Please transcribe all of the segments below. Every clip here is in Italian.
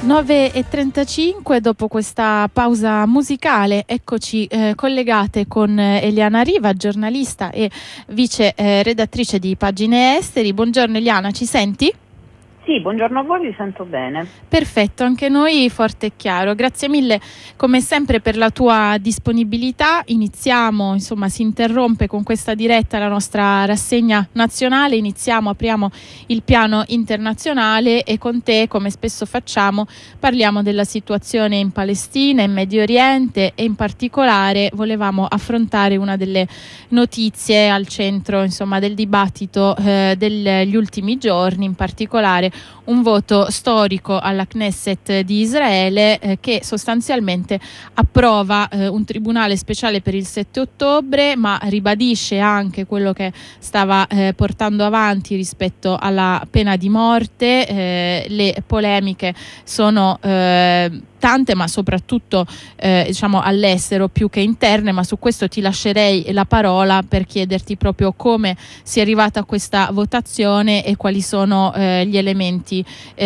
9:35, dopo questa pausa musicale, eccoci collegate con Eliana Riva, giornalista e vice redattrice di Pagine Esteri. Buongiorno Eliana, ci senti? Sì, buongiorno a voi, vi sento bene. Perfetto, anche noi forte e chiaro. Grazie mille come sempre per la tua disponibilità. Iniziamo, si interrompe con questa diretta la nostra rassegna nazionale, apriamo il piano internazionale e con te, come spesso facciamo, parliamo della situazione in Palestina, in Medio Oriente e in particolare volevamo affrontare una delle notizie al centro, del dibattito degli ultimi giorni, in particolare un voto storico alla Knesset di Israele che sostanzialmente approva un tribunale speciale per il 7 ottobre, ma ribadisce anche quello che stava portando avanti rispetto alla pena di morte. Le polemiche sono tante, ma soprattutto all'estero più che interne, ma su questo ti lascerei la parola per chiederti proprio come si è arrivata a questa votazione e quali sono gli elementi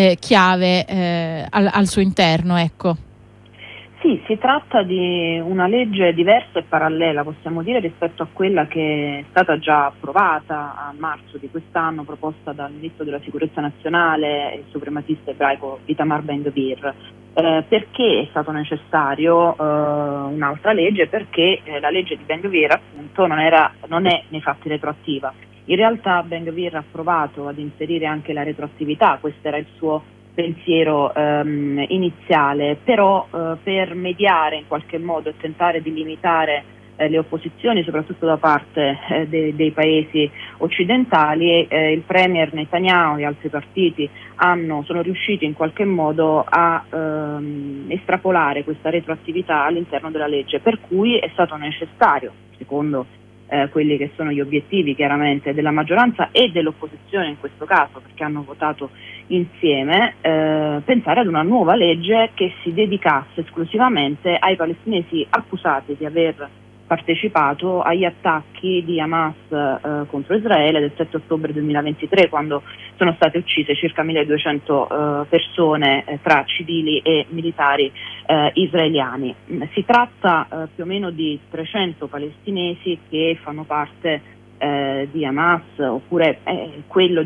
chiave al suo interno, ecco. Sì, si tratta di una legge diversa e parallela, possiamo dire, rispetto a quella che è stata già approvata a marzo di quest'anno, proposta dal Ministro della Sicurezza Nazionale e il suprematista ebraico Itamar Ben-Gvir. Perché è stato necessario un'altra legge? Perché la legge di Ben-Gvir appunto non è nei fatti retroattiva. In realtà Ben-Gvir ha provato ad inserire anche la retroattività, questo era il suo pensiero iniziale, però per mediare in qualche modo e tentare di limitare le opposizioni, soprattutto da parte dei paesi occidentali, il premier Netanyahu e altri partiti sono riusciti in qualche modo a estrapolare questa retroattività all'interno della legge, per cui è stato necessario, secondo quelli che sono gli obiettivi chiaramente della maggioranza e dell'opposizione in questo caso, perché hanno votato insieme, pensare ad una nuova legge che si dedicasse esclusivamente ai palestinesi accusati di aver partecipato agli attacchi di Hamas contro Israele del 7 ottobre 2023, quando sono state uccise circa 1200 persone tra civili e militari israeliani. Si tratta più o meno di 300 palestinesi che fanno parte di Hamas, oppure quello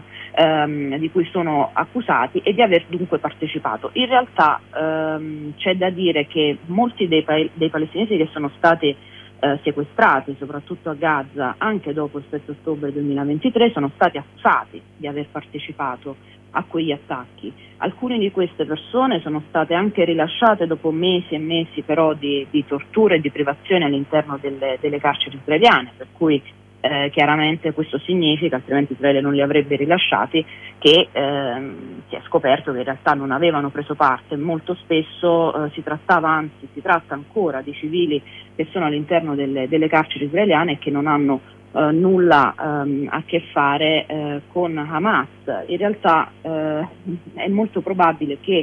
di cui sono accusati, e di aver dunque partecipato. In realtà c'è da dire che molti dei palestinesi che sono stati sequestrati, soprattutto a Gaza, anche dopo il 7 ottobre 2023, sono stati accusati di aver partecipato a quegli attacchi. Alcune di queste persone sono state anche rilasciate dopo mesi e mesi però di torture e di privazioni all'interno delle carceri israeliane, per cui chiaramente questo significa, altrimenti Israele non li avrebbe rilasciati, che si è scoperto che in realtà non avevano preso parte. Molto spesso si tratta ancora di civili che sono all'interno delle carceri israeliane e che non hanno nulla a che fare con Hamas. In realtà è molto probabile che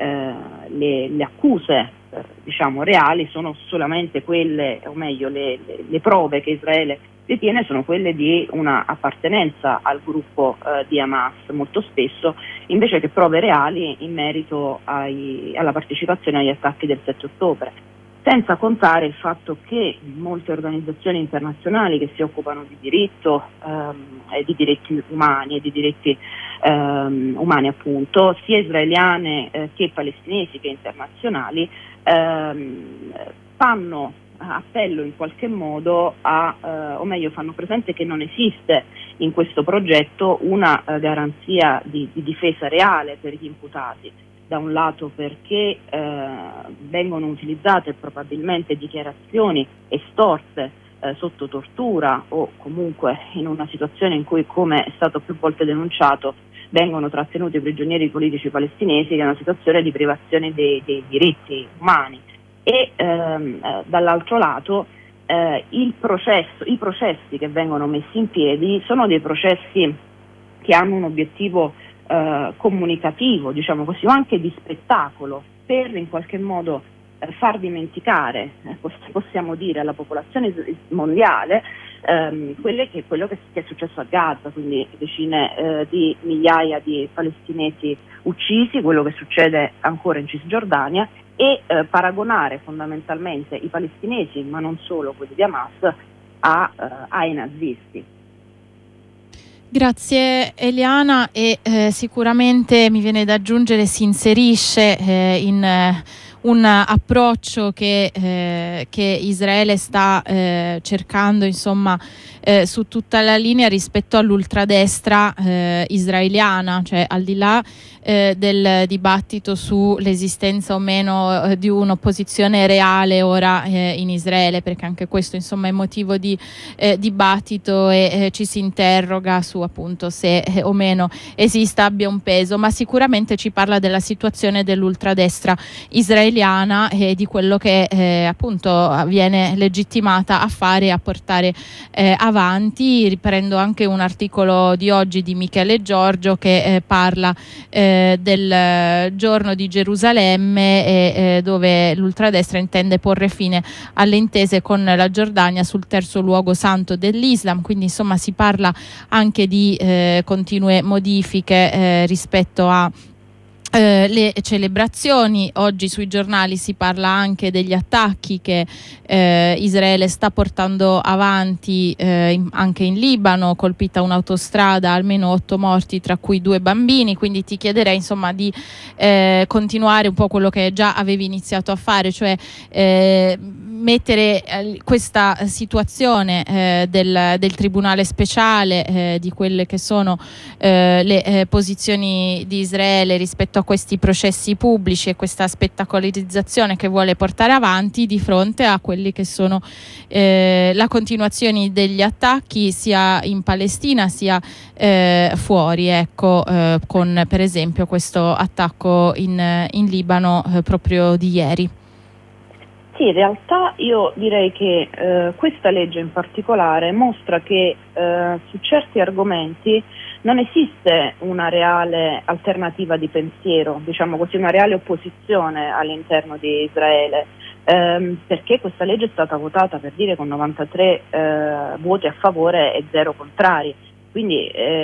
le accuse reali sono solamente quelle, o meglio le prove che Israele detiene sono quelle di una appartenenza al gruppo di Hamas, molto spesso, invece che prove reali in merito alla partecipazione agli attacchi del 7 ottobre. Senza contare il fatto che molte organizzazioni internazionali che si occupano di diritto e di diritti umani e di diritti umani appunto, sia israeliane che palestinesi che internazionali, fanno appello in qualche modo o meglio fanno presente che non esiste in questo progetto una garanzia di difesa reale per gli imputati. Da un lato perché vengono utilizzate probabilmente dichiarazioni estorte sotto tortura o comunque in una situazione in cui, come è stato più volte denunciato, vengono trattenuti prigionieri politici palestinesi, che è una situazione di privazione dei diritti umani. E dall'altro lato i processi che vengono messi in piedi sono dei processi che hanno un obiettivo comunicativo, diciamo così, o anche di spettacolo, per in qualche modo far dimenticare, possiamo dire, alla popolazione mondiale quello che è successo a Gaza, quindi decine di migliaia di palestinesi uccisi, quello che succede ancora in Cisgiordania, e paragonare fondamentalmente i palestinesi, ma non solo quelli di Hamas, ai nazisti. Grazie Eliana, e sicuramente mi viene da aggiungere si inserisce in un approccio che Israele sta cercando, insomma, su tutta la linea rispetto all'ultradestra israeliana, cioè al di là del dibattito sull'esistenza o meno di un'opposizione reale ora in Israele, perché anche questo, insomma, è motivo di dibattito e ci si interroga su appunto se o meno esista, abbia un peso, ma sicuramente ci parla della situazione dell'ultradestra israeliana e di quello che appunto viene legittimata a fare e a portare avanti. Riprendo anche un articolo di oggi di Michele Giorgio che parla del giorno di Gerusalemme, dove l'ultradestra intende porre fine alle intese con la Giordania sul terzo luogo santo dell'Islam, quindi insomma si parla anche di continue modifiche rispetto a le celebrazioni. Oggi sui giornali si parla anche degli attacchi che Israele sta portando avanti anche in Libano, colpita un'autostrada, almeno 8 morti tra cui 2 bambini, quindi ti chiederei insomma di continuare un po' quello che già avevi iniziato a fare, cioè mettere questa situazione del Tribunale Speciale, di quelle che sono le posizioni di Israele rispetto a questi processi pubblici e questa spettacolarizzazione che vuole portare avanti, di fronte a quelli che sono la continuazione degli attacchi sia in Palestina sia fuori, ecco, con per esempio questo attacco in Libano proprio di ieri. Sì, in realtà io direi che questa legge in particolare mostra che su certi argomenti non esiste una reale alternativa di pensiero, diciamo così, una reale opposizione all'interno di Israele, perché questa legge è stata votata, per dire, con 93 voti a favore e 0 contrari. Quindi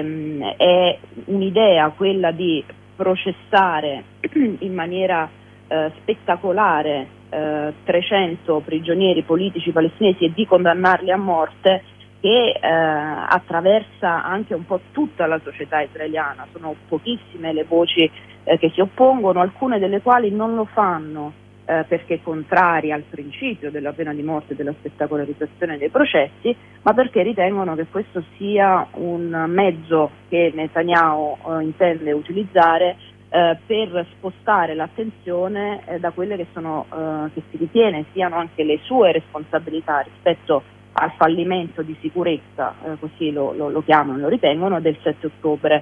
è un'idea quella di processare in maniera spettacolare 300 prigionieri politici palestinesi e di condannarli a morte, che attraversa anche un po' tutta la società israeliana. Sono pochissime le voci che si oppongono, alcune delle quali non lo fanno perché contrari al principio della pena di morte e della spettacolarizzazione dei processi, ma perché ritengono che questo sia un mezzo che Netanyahu intende utilizzare per spostare l'attenzione da quelle che sono che si ritiene siano anche le sue responsabilità rispetto al fallimento di sicurezza, così lo chiamano, lo ritengono, del 7 ottobre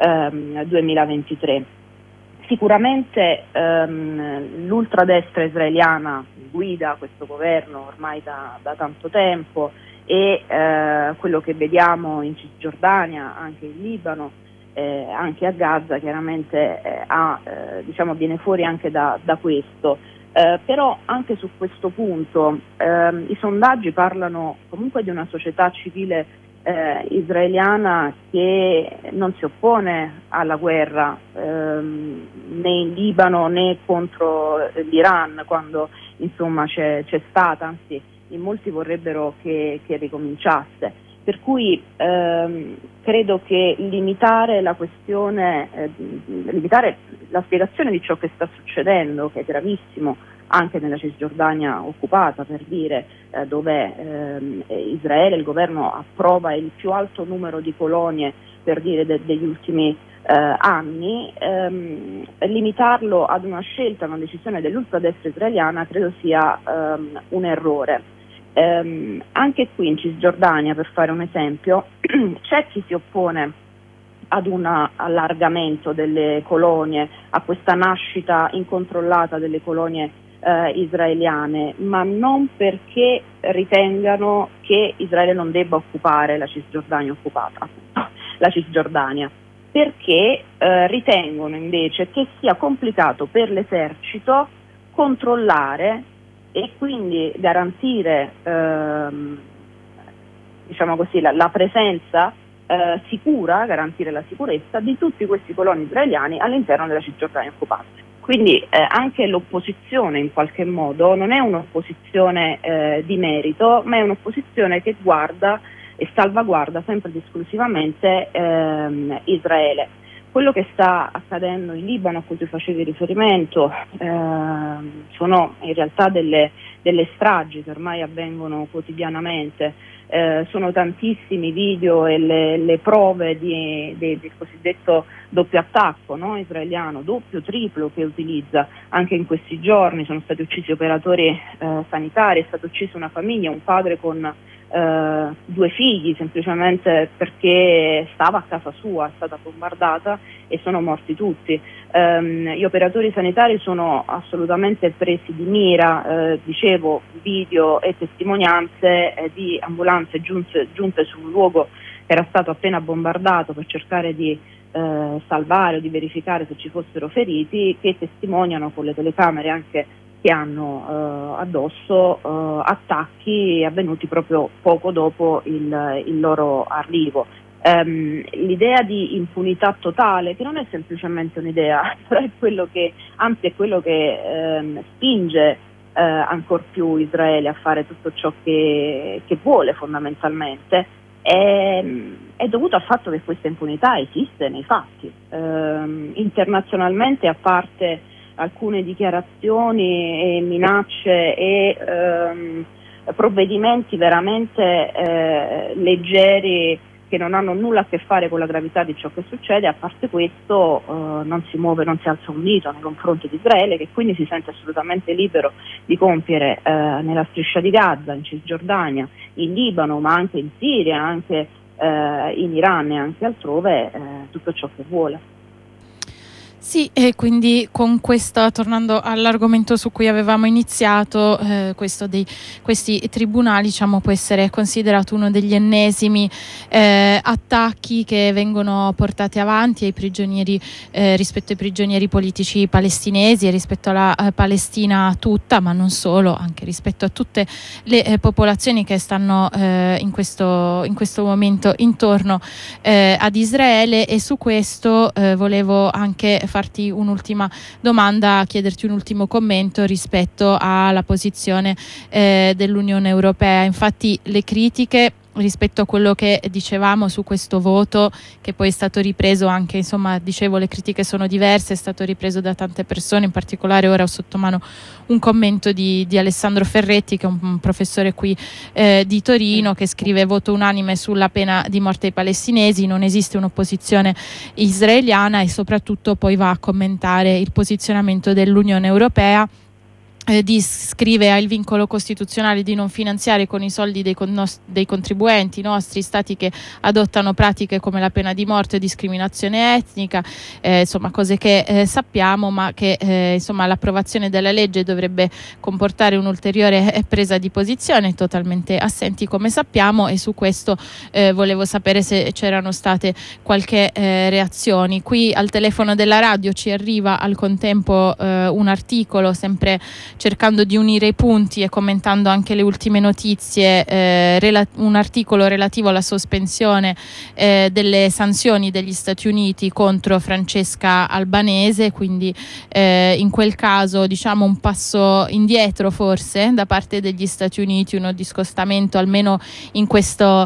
2023. Sicuramente l'ultradestra israeliana guida questo governo ormai da tanto tempo, e quello che vediamo in Cisgiordania, anche in Libano, anche a Gaza, chiaramente viene fuori anche da questo. Però anche su questo punto i sondaggi parlano comunque di una società civile israeliana che non si oppone alla guerra né in Libano né contro l'Iran, quando insomma c'è stata, anzi in molti vorrebbero che ricominciasse. Per cui credo che limitare la questione, limitare la spiegazione di ciò che sta succedendo, che è gravissimo, anche nella Cisgiordania occupata, per dire, dove Israele, il governo, approva il più alto numero di colonie, per dire, degli ultimi anni, limitarlo ad una scelta, una decisione dell'ultradestra israeliana, credo sia un errore. Anche qui in Cisgiordania, per fare un esempio, c'è chi si oppone ad un allargamento delle colonie, a questa nascita incontrollata delle colonie israeliane, ma non perché ritengano che Israele non debba occupare la Cisgiordania occupata, la Cisgiordania, perché ritengono invece che sia complicato per l'esercito controllare e quindi garantire diciamo così, la presenza sicura, garantire la sicurezza di tutti questi coloni israeliani all'interno della Cisgiordania occupata. Quindi anche l'opposizione in qualche modo non è un'opposizione di merito, ma è un'opposizione che guarda e salvaguarda sempre ed esclusivamente Israele. Quello che sta accadendo in Libano, a cui tu facevi riferimento, sono in realtà delle stragi che ormai avvengono quotidianamente. Sono tantissimi video e le prove del cosiddetto doppio attacco, no? Israeliano, doppio, triplo, che utilizza anche in questi giorni. Sono stati uccisi operatori sanitari, è stata uccisa una famiglia, un padre con 2 figli, semplicemente perché stava a casa sua, è stata bombardata e sono morti tutti. Gli operatori sanitari sono assolutamente presi di mira, dicevo, video e testimonianze di ambulanze giunte sul luogo che era stato appena bombardato per cercare di salvare o di verificare se ci fossero feriti, che testimoniano con le telecamere anche che hanno addosso attacchi avvenuti proprio poco dopo il loro arrivo. L'idea di impunità totale, che non è semplicemente un'idea, però è quello che, anzi è quello che spinge ancor più Israele a fare tutto ciò che vuole fondamentalmente, è dovuto al fatto che questa impunità esiste nei fatti. Internazionalmente, a parte alcune dichiarazioni e minacce e provvedimenti veramente leggeri che non hanno nulla a che fare con la gravità di ciò che succede, a parte questo non si muove, non si alza un dito nei confronti di Israele, che quindi si sente assolutamente libero di compiere nella striscia di Gaza, in Cisgiordania, in Libano, ma anche in Siria, anche in Iran e anche altrove, tutto ciò che vuole. Sì, e quindi con questo, tornando all'argomento su cui avevamo iniziato, questi tribunali, diciamo, può essere considerato uno degli ennesimi attacchi che vengono portati avanti ai prigionieri, rispetto ai prigionieri politici palestinesi e rispetto alla Palestina tutta, ma non solo, anche rispetto a tutte le popolazioni che stanno in questo momento intorno ad Israele. E su questo volevo anche farti un'ultima domanda, chiederti un ultimo commento rispetto alla posizione dell'Unione Europea. Infatti le critiche rispetto a quello che dicevamo su questo voto, che poi è stato ripreso anche, insomma, dicevo, le critiche sono diverse, è stato ripreso da tante persone, in particolare ora ho sotto mano un commento di Alessandro Ferretti, che è un professore qui di Torino, che scrive: voto unanime sulla pena di morte ai palestinesi, non esiste un'opposizione israeliana, e soprattutto poi va a commentare il posizionamento dell'Unione Europea. Scrive: ha il vincolo costituzionale di non finanziare con i soldi dei contribuenti nostri stati che adottano pratiche come la pena di morte e discriminazione etnica, insomma cose che sappiamo, ma che insomma l'approvazione della legge dovrebbe comportare un'ulteriore presa di posizione, totalmente assenti come sappiamo. E su questo volevo sapere se c'erano state qualche reazioni. Qui al telefono della radio ci arriva al contempo un articolo, sempre cercando di unire i punti e commentando anche le ultime notizie, un articolo relativo alla sospensione delle sanzioni degli Stati Uniti contro Francesca Albanese, quindi in quel caso, diciamo, un passo indietro forse da parte degli Stati Uniti, uno discostamento almeno in questo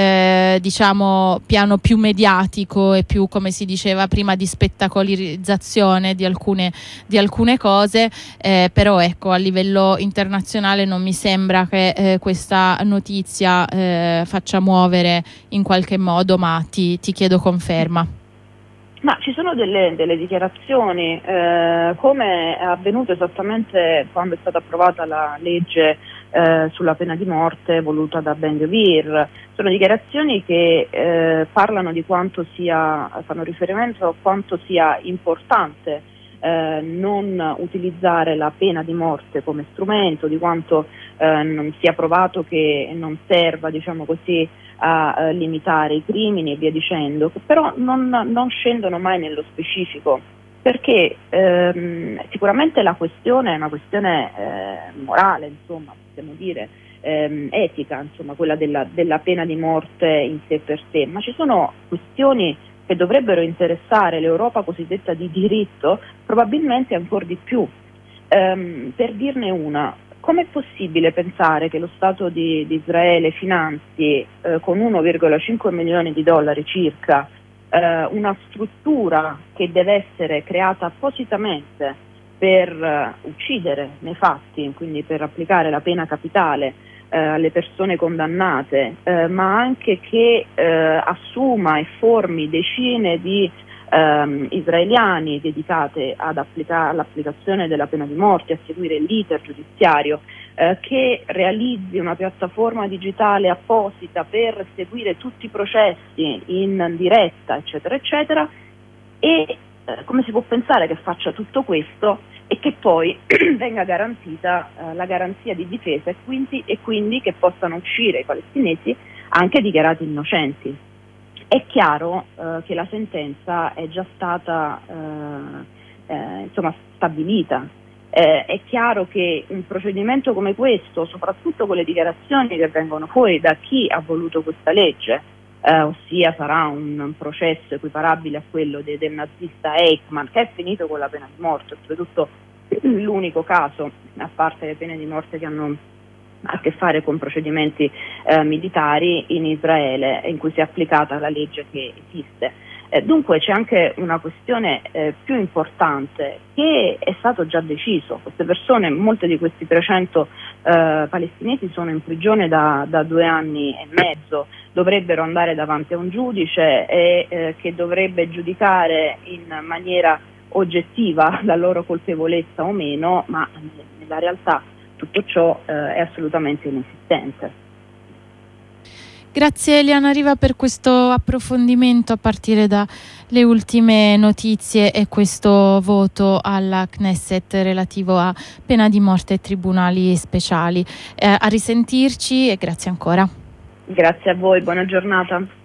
diciamo piano più mediatico e più, come si diceva prima, di spettacolarizzazione di alcune cose, però ecco, a livello internazionale non mi sembra che questa notizia faccia muovere in qualche modo, ma ti chiedo conferma. Ma ci sono delle dichiarazioni, come è avvenuto esattamente quando è stata approvata la legge sulla pena di morte voluta da Ben-Gvir. Sono dichiarazioni che parlano di quanto fanno riferimento a quanto sia importante non utilizzare la pena di morte come strumento, di quanto non sia provato che non serva, diciamo così, a limitare i crimini e via dicendo, però non scendono mai nello specifico, perché sicuramente la questione è una questione morale, insomma, possiamo dire, etica, insomma, quella della pena di morte in sé per sé, ma ci sono questioni che dovrebbero interessare l'Europa cosiddetta di diritto probabilmente ancora di più. Per dirne una, com'è possibile pensare che lo Stato di Israele finanzi con 1,5 milioni di dollari circa una struttura che deve essere creata appositamente per uccidere nei fatti, quindi per applicare la pena capitale alle persone condannate, ma anche che assuma e formi decine di israeliani dedicate all'applicazione della pena di morte, a seguire l'iter giudiziario, che realizzi una piattaforma digitale apposita per seguire tutti i processi in diretta, eccetera, eccetera, e come si può pensare che faccia tutto questo e che poi venga garantita la garanzia di difesa e quindi che possano uscire i palestinesi anche dichiarati innocenti. È chiaro che la sentenza è già stata stabilita. È chiaro che un procedimento come questo, soprattutto con le dichiarazioni che vengono fuori da chi ha voluto questa legge, ossia sarà un processo equiparabile a quello del nazista Eichmann, che è finito con la pena di morte, oltretutto l'unico caso, a parte le pene di morte che hanno a che fare con procedimenti militari in Israele, in cui si è applicata la legge che esiste. Dunque c'è anche una questione più importante, che è stato già deciso. Queste persone, molte di questi 300 palestinesi sono in prigione da 2 anni e mezzo, dovrebbero andare davanti a un giudice che dovrebbe giudicare in maniera oggettiva la loro colpevolezza o meno, ma nella realtà tutto ciò è assolutamente inesistente. Grazie Eliana Riva per questo approfondimento a partire dalle ultime notizie e questo voto alla Knesset relativo a pena di morte e tribunali speciali. A risentirci e grazie ancora. Grazie a voi, buona giornata.